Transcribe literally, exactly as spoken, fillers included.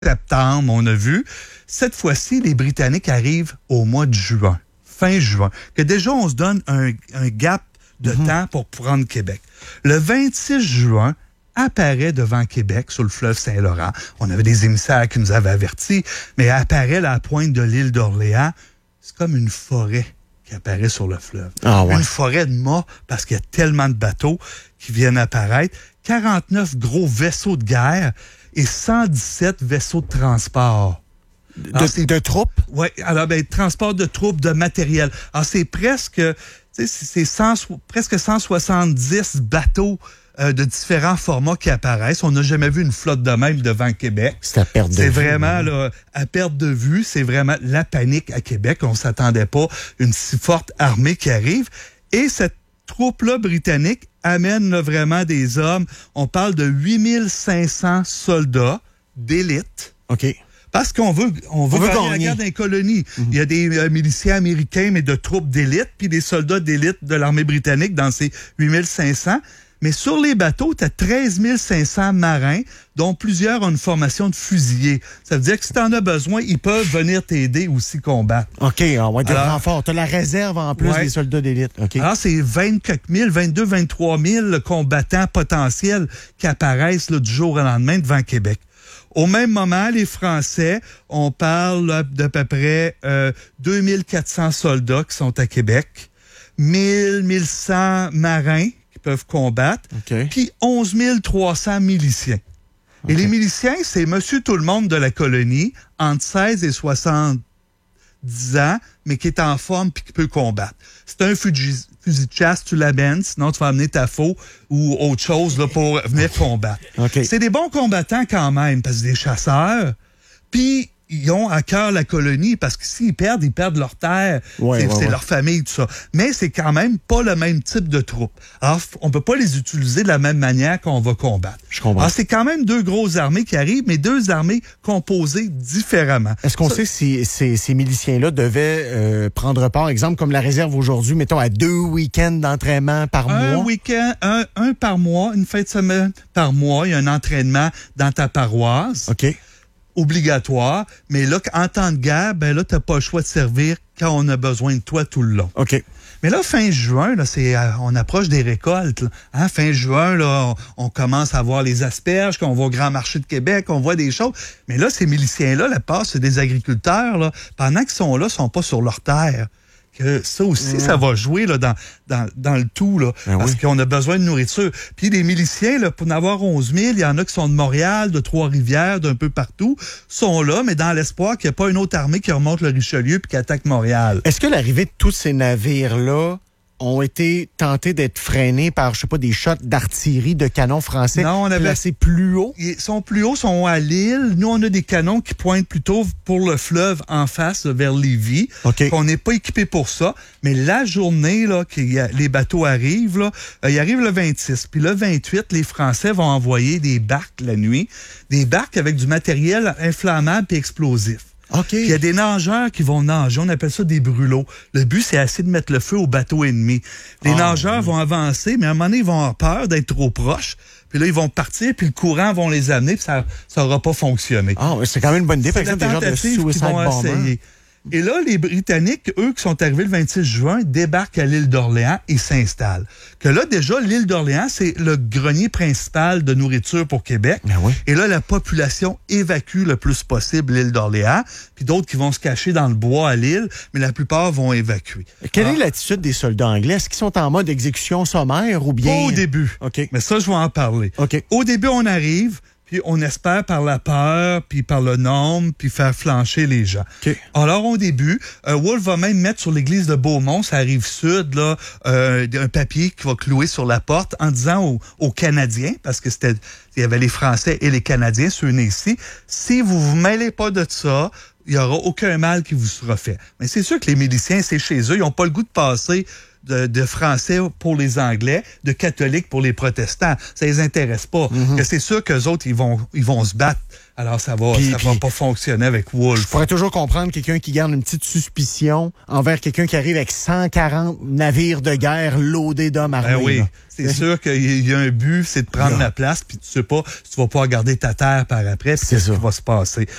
septembre, on a vu. Cette fois-ci, les Britanniques arrivent au mois de juin, fin juin, que déjà on se donne un, un gap de mm-hmm. temps pour prendre Québec. Le vingt-six juin, apparaît devant Québec, sur le fleuve Saint-Laurent. On avait des émissaires qui nous avaient avertis, mais apparaît à la pointe de l'île d'Orléans. C'est comme une forêt qui apparaît sur le fleuve. Ah ouais. Une forêt de mâts, parce qu'il y a tellement de bateaux qui viennent apparaître. quarante-neuf gros vaisseaux de guerre et cent dix-sept vaisseaux de transport. Alors, de, de troupes? Oui, alors, ben, transport de troupes, de matériel. Alors, c'est presque, tu sais, c'est cent, presque cent soixante-dix bateaux euh, de différents formats qui apparaissent. On n'a jamais vu une flotte de même devant Québec. C'est à perte de C'est vue. vraiment, hein. là, à perte de vue. C'est vraiment la panique à Québec. On s'attendait pas à une si forte armée qui arrive. Et cette troupe-là britannique amène là, vraiment des hommes. On parle de huit mille cinq cents soldats d'élite. OK. Parce qu'on veut, on veut, on veut gagner gagner la guerre des colonies. Mm-hmm. Il y a des euh, miliciens américains, mais de troupes d'élite, puis des soldats d'élite de l'armée britannique dans ces huit mille cinq cents. Mais sur les bateaux, tu as treize mille cinq cents marins, dont plusieurs ont une formation de fusiliers. Ça veut dire que si tu en as besoin, ils peuvent venir t'aider aussi combattre. OK, on va être Alors, renfort. Tu as la réserve en plus ouais. des soldats d'élite. OK. Alors, c'est vingt-quatre mille, vingt-deux, vingt-trois mille combattants potentiels qui apparaissent là, du jour au lendemain devant Québec. Au même moment, les Français, on parle là, d'à peu près euh, deux mille quatre cents soldats qui sont à Québec, mille, mille cent marins qui peuvent combattre, OK. puis onze mille trois cents miliciens. Okay. Et les miliciens, c'est monsieur tout le monde de la colonie, entre seize et soixante-dix ans, mais qui est en forme puis qui peut combattre. C'est un fusil, fusil de chasse, tu l'amènes, sinon tu vas amener ta faux ou autre chose là, pour venir combattre. Okay. C'est des bons combattants quand même, parce que des chasseurs, puis ils ont à cœur la colonie, parce que s'ils perdent, ils perdent leur terre, ouais, c'est, ouais, c'est ouais. leur famille, tout ça. Mais c'est quand même pas le même type de troupe. Alors, on peut pas les utiliser de la même manière qu'on va combattre. Je comprends. Alors, c'est quand même deux grosses armées qui arrivent, mais deux armées composées différemment. Est-ce qu'on ça, sait si ces, ces miliciens-là devaient euh, prendre part, exemple, comme la réserve aujourd'hui, mettons, à deux week-ends d'entraînement par un mois? Week-end, un, un par mois, une fin de semaine par mois, il y a un entraînement dans ta paroisse. OK. Obligatoire, mais là, en temps de guerre, ben là, t'as pas le choix de servir quand on a besoin de toi tout le long. OK. Mais là, fin juin, là, c'est, euh, on approche des récoltes. Là. Hein? Fin juin, là, on, on commence à voir les asperges, qu'on va au Grand Marché de Québec, on voit des choses. Mais là, ces miliciens-là, la part, c'est des agriculteurs, là, pendant qu'ils sont là, ils sont pas sur leur terre. Que ça aussi, mmh. ça va jouer là, dans, dans, dans le tout, là, ben parce oui. qu'on a besoin de nourriture. Puis les miliciens, là, pour en avoir onze mille, il y en a qui sont de Montréal, de Trois-Rivières, d'un peu partout, sont là, mais dans l'espoir qu'il n'y ait pas une autre armée qui remonte le Richelieu puis qui attaque Montréal. Est-ce que l'arrivée de tous ces navires-là ont été tentés d'être freinés par, je sais pas, des shots d'artillerie, de canons français non, on avait... placés plus haut? Ils sont plus hauts, sont à l'île. Nous, on a des canons qui pointent plutôt pour le fleuve en face, vers Lévis. Okay. On n'est pas équipé pour ça. Mais la journée, là, que les bateaux arrivent, là, euh, ils arrivent le vingt-six. Puis le vingt-huit, les Français vont envoyer des barques la nuit. Des barques avec du matériel inflammable et explosif. OK. Il y a des nageurs qui vont nager, on appelle ça des brûlots. Le but, c'est assez de mettre le feu au bateau ennemi. Les oh, nageurs oui. vont avancer, mais à un moment donné, ils vont avoir peur d'être trop proches. Puis là, ils vont partir, puis le courant va les amener, puis ça n'aura pas fonctionné. Ah, c'est quand même une bonne idée, par c'est exemple, des genres de suicide suicide bomber. Et là, les Britanniques, eux, qui sont arrivés le vingt-six juin, débarquent à l'île d'Orléans et s'installent. Que là, déjà, l'île d'Orléans, c'est le grenier principal de nourriture pour Québec. Ben oui. Et là, la population évacue le plus possible l'île d'Orléans, puis d'autres qui vont se cacher dans le bois à l'île, mais la plupart vont évacuer. Quelle Alors, est l'attitude des soldats anglais? Est-ce qu'ils sont en mode exécution sommaire ou bien... Pas au début. OK. Mais ça, je vais en parler. OK. Au début, on arrive... Puis on espère par la peur, puis par le nombre, puis faire flancher les gens. Okay. Alors au début, euh, Wolfe va même mettre sur l'église de Beaumont, ça arrive sud, là, euh, un papier qui va clouer sur la porte en disant aux, aux Canadiens, parce que c'était, il y avait les Français et les Canadiens, ceux nés ici, si vous vous mêlez pas de ça, il y aura aucun mal qui vous sera fait. Mais c'est sûr que les miliciens, c'est chez eux, ils n'ont pas le goût de passer de, de français pour les Anglais, de catholiques pour les protestants. Ça les intéresse pas. Mm-hmm. Que c'est sûr qu'eux autres, ils vont, ils vont se battre. Alors, ça va, puis, ça puis, va pas fonctionner avec Wolfe. Je pourrais toujours comprendre quelqu'un qui garde une petite suspicion envers quelqu'un qui arrive avec cent quarante navires de guerre loadés d'hommes armés. Ben oui, là. C'est sûr qu'il y a un but, c'est de prendre là. la place, puis tu sais pas si tu vas pouvoir garder ta terre par après, puis c'est ce qui va se passer.